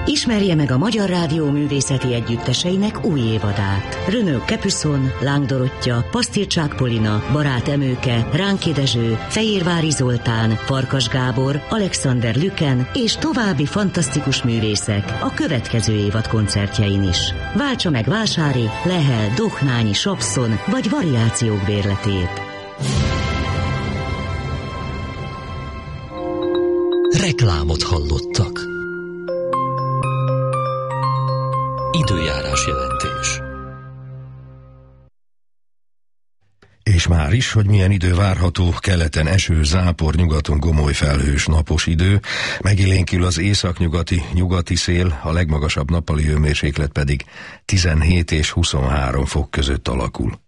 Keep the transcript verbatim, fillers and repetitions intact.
Ismerje meg a Magyar Rádió művészeti együtteseinek új évadát. Renaud Capuçon, Láng Dorottya, Pasztircsák Polina, Barát Emőke, Ránki Dezső, Fehérvári Zoltán, Farkas Gábor, Alexander Lüken és további fantasztikus művészek a következő évad koncertjein is. Váltsa meg Vásári, Lehel, Dohnányi, Sapszon vagy variációk bérletét. Reklámot hallottak. Időjárás jelentés. És már is, hogy milyen idő várható: keleten eső, zápor, nyugaton gomoly felhős napos idő, megélénkül az északnyugati, nyugati szél, a legmagasabb nappali hőmérséklet pedig tizenhét és huszonhárom fok között alakul.